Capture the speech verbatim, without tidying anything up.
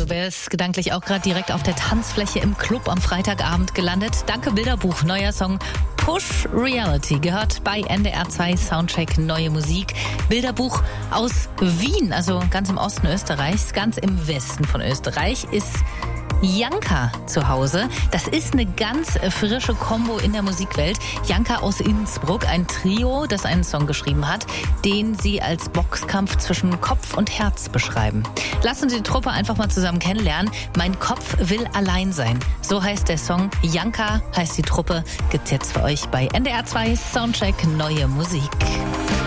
du wärst gedanklich auch gerade direkt auf der Tanzfläche im Club am Freitagabend gelandet. Danke Bilderbuch, neuer Song Push Reality gehört bei N D R zwei Soundcheck Neue Musik. Bilderbuch aus Wien, also ganz im Osten Österreichs, ganz im Westen von Österreich ist Janka zu Hause. Das ist eine ganz frische Kombo in der Musikwelt. Janka aus Innsbruck, ein Trio, das einen Song geschrieben hat, den sie als Boxkampf zwischen Kopf und Herz beschreiben. Lassen Sie die Truppe einfach mal zusammen kennenlernen. Mein Kopf will allein sein. So heißt der Song. Janka heißt die Truppe. Gibt's jetzt für euch bei N D R zwei Soundcheck Neue Musik.